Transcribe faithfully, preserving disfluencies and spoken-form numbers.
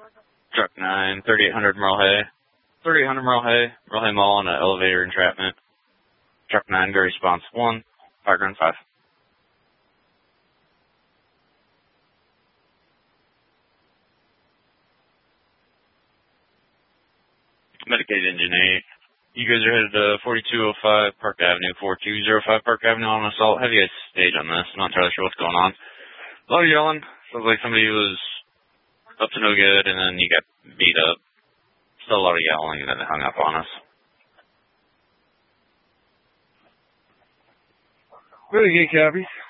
Truck nine, thirty-eight hundred Merle Hay. thirty-eight hundred Merle Hay. Merle Hay Mall on an elevator entrapment. Truck nine, good response one. Fire ground five. Medicaid engine eight. You guys are headed to forty-two oh five Park Avenue, forty-two oh five Park Avenue on assault. Have you guys staged on this? I'm not entirely sure what's going on. A lot of yelling. Sounds like somebody was up to no good and then you got beat up. Still a lot of yelling and then they hung up on us. Really good copies.